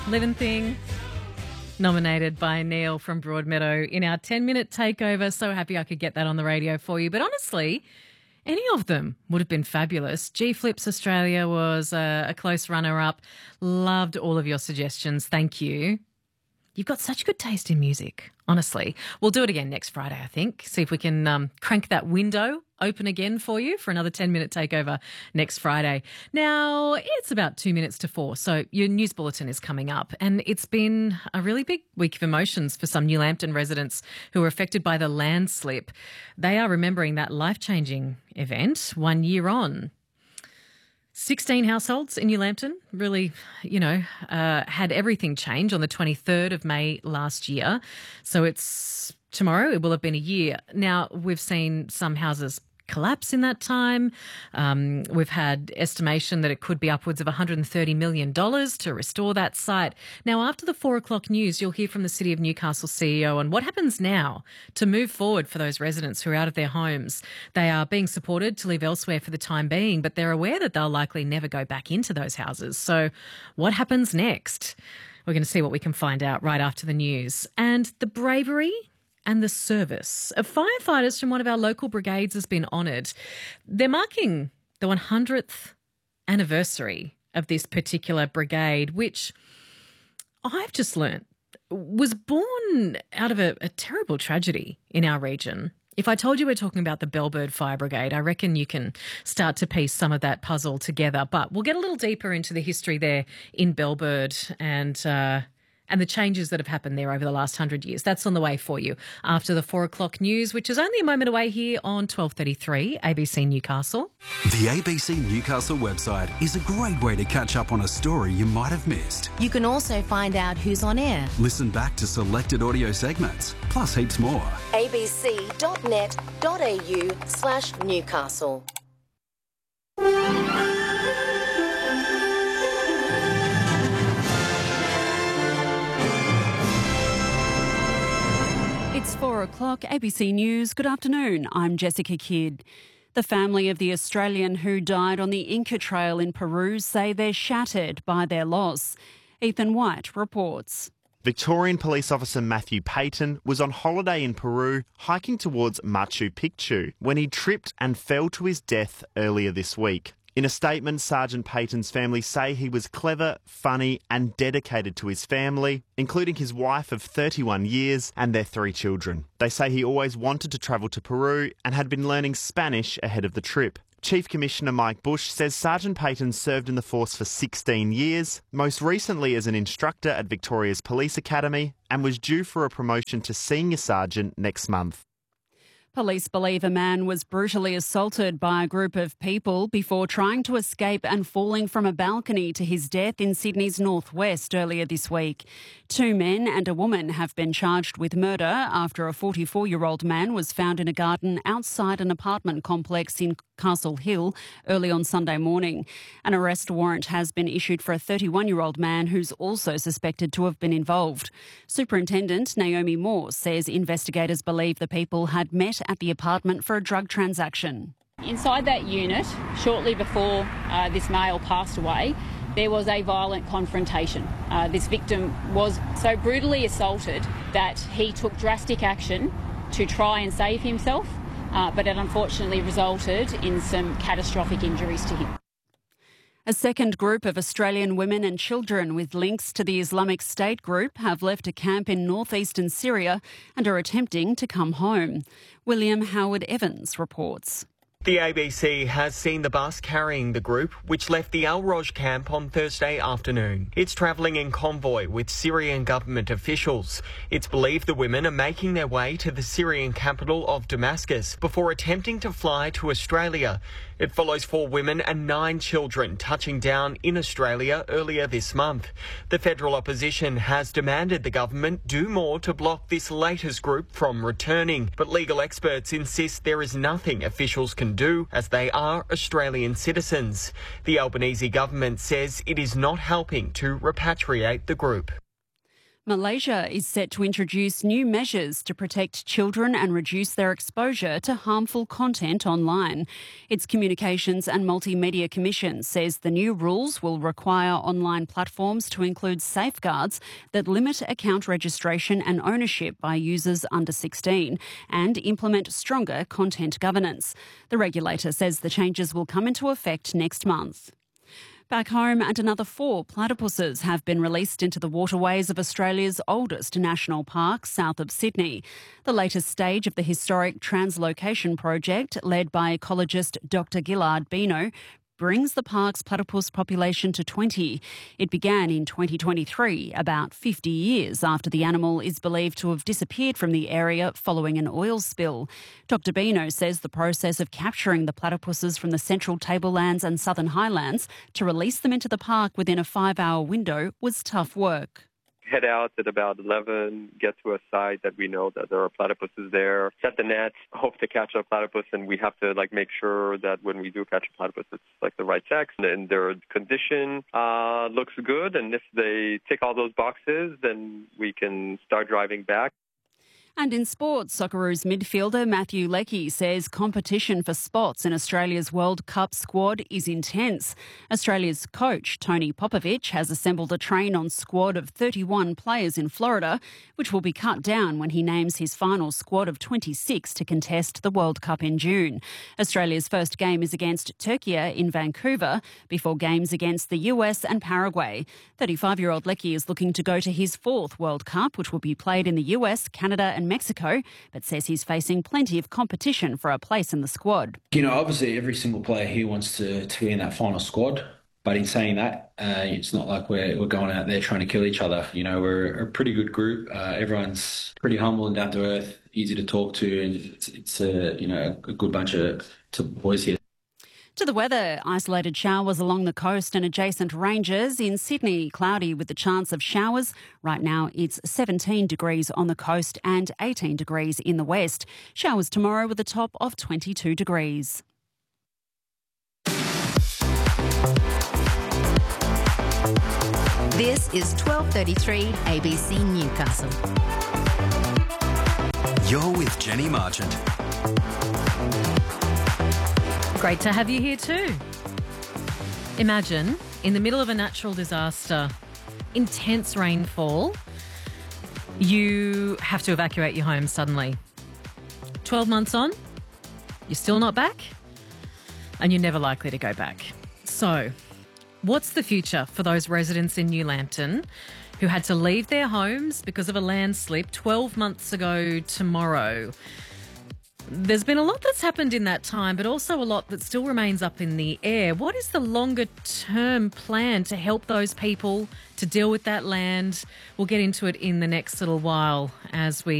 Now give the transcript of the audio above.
Living Thing, nominated by Neil from Broadmeadow in our 10-minute takeover. So happy I could get that on the radio for you. But honestly, any of them would have been fabulous. G-Flips Australia was a close runner-up. Loved all of your suggestions. Thank you. You've got such good taste in music, honestly. We'll do it again next Friday, I think. See if we can crank that window open again for you for another 10-minute takeover next Friday. Now, it's about 2 minutes to 4, so your news bulletin is coming up. And it's been a really big week of emotions for some New Lambton residents who were affected by the landslip. They are remembering that life-changing event 1 year on. 16 households in New Lambton really, had everything change on the 23rd of May last year. So it's tomorrow, it will have been a year. Now, we've seen some houses collapse in that time. We've had estimation that it could be upwards of $130 million to restore that site. Now, after the 4 o'clock news, you'll hear from the City of Newcastle CEO on what happens now to move forward for those residents who are out of their homes. They are being supported to live elsewhere for the time being, but they're aware that they'll likely never go back into those houses. So what happens next? We're going to see what we can find out right after the news. And the bravery and the service of firefighters from one of our local brigades has been honoured. They're marking the 100th anniversary of this particular brigade, which I've just learnt was born out of a terrible tragedy in our region. If I told you we're talking about the Bellbird Fire Brigade, I reckon you can start to piece some of that puzzle together. But we'll get a little deeper into the history there in Bellbird and the changes that have happened there over the last 100 years. That's on the way for you after the 4 o'clock news, which is only a moment away here on 12:33 ABC Newcastle. The ABC Newcastle website is a great way to catch up on a story you might have missed. You can also find out who's on air. Listen back to selected audio segments, plus heaps more. abc.net.au/Newcastle. It's 4 o'clock, ABC News. Good afternoon. I'm Jessica Kidd. The family of the Australian who died on the Inca Trail in Peru say they're shattered by their loss. Ethan White reports. Victorian police officer Matthew Payton was on holiday in Peru, hiking towards Machu Picchu, when he tripped and fell to his death earlier this week. In a statement, Sergeant Payton's family say he was clever, funny and dedicated to his family, including his wife of 31 years and their 3 children. They say he always wanted to travel to Peru and had been learning Spanish ahead of the trip. Chief Commissioner Mike Bush says Sergeant Payton served in the force for 16 years, most recently as an instructor at Victoria's Police Academy, and was due for a promotion to Senior Sergeant next month. Police believe a man was brutally assaulted by a group of people before trying to escape and falling from a balcony to his death in Sydney's northwest earlier this week. 2 men and a woman have been charged with murder after a 44-year-old man was found in a garden outside an apartment complex in Castle Hill early on Sunday morning. An arrest warrant has been issued for a 31-year-old man who's also suspected to have been involved. Superintendent Naomi Moore says investigators believe the people had met at the apartment for a drug transaction. Inside that unit, shortly before this male passed away, there was a violent confrontation. This victim was so brutally assaulted that he took drastic action to try and save himself, but it unfortunately resulted in some catastrophic injuries to him. A second group of Australian women and children with links to the Islamic State group have left a camp in northeastern Syria and are attempting to come home. William Howard Evans reports. The ABC has seen the bus carrying the group, which left the Al Roj camp on Thursday afternoon. It's travelling in convoy with Syrian government officials. It's believed the women are making their way to the Syrian capital of Damascus before attempting to fly to Australia. It follows 4 women and 9 children touching down in Australia earlier this month. The federal opposition has demanded the government do more to block this latest group from returning, but legal experts insist there is nothing officials can do as they are Australian citizens. The Albanese government says it is not helping to repatriate the group. Malaysia is set to introduce new measures to protect children and reduce their exposure to harmful content online. Its Communications and Multimedia Commission says the new rules will require online platforms to include safeguards that limit account registration and ownership by users under 16 and implement stronger content governance. The regulator says the changes will come into effect next month. Back home, and another 4 platypuses have been released into the waterways of Australia's oldest national park, south of Sydney. The latest stage of the historic translocation project, led by ecologist Dr. Gillard Bino, brings the park's platypus population to 20. It began in 2023, about 50 years after the animal is believed to have disappeared from the area following an oil spill. Dr. Bino says the process of capturing the platypuses from the central tablelands and southern highlands to release them into the park within a 5-hour window was tough work. Head out at about 11, get to a site that we know that there are platypuses there, set the net, hope to catch a platypus, and we have to make sure that when we do catch a platypus, it's the right sex and their condition looks good. And if they tick all those boxes, then we can start driving back. And in sports, Socceroos midfielder Matthew Leckie says competition for spots in Australia's World Cup squad is intense. Australia's coach, Tony Popovich, has assembled a train-on squad of 31 players in Florida, which will be cut down when he names his final squad of 26 to contest the World Cup in June. Australia's first game is against Turkey in Vancouver, before games against the US and Paraguay. 35-year-old Leckie is looking to go to his 4th World Cup, which will be played in the US, Canada and Mexico, but says he's facing plenty of competition for a place in the squad. Obviously every single player here wants to be in that final squad, but in saying that, it's not like we're going out there trying to kill each other. We're a pretty good group. Everyone's pretty humble and down to earth, easy to talk to, and it's a good bunch of boys here. To the weather, isolated showers along the coast and adjacent ranges. In Sydney, cloudy with the chance of showers. Right now it's 17 degrees on the coast and 18 degrees in the west. Showers tomorrow with a top of 22 degrees. This is 12:33 ABC Newcastle. You're with Jenny Marchant. Great to have you here too. Imagine, in the middle of a natural disaster, intense rainfall, you have to evacuate your home suddenly. 12 months on, you're still not back, and you're never likely to go back. So, what's the future for those residents in New Lambton who had to leave their homes because of a landslip 12 months ago tomorrow? There's been a lot that's happened in that time, but also a lot that still remains up in the air. What is the longer-term plan to help those people to deal with that land? We'll get into it in the next little while as we